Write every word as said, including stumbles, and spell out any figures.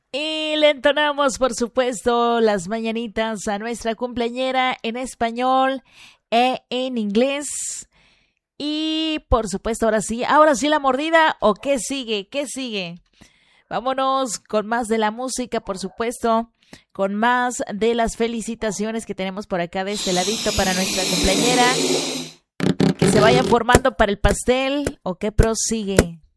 Y le entonamos, por supuesto, las mañanitas a nuestra cumpleañera en español e en inglés. Y por supuesto, ahora sí, ahora sí la mordida. ¿O qué sigue? ¿Qué sigue? Vámonos con más de la música, por supuesto, con más de las felicitaciones que tenemos por acá de este ladito para nuestra cumpleañera. Que se vayan formando para el pastel. ¿O qué prosigue?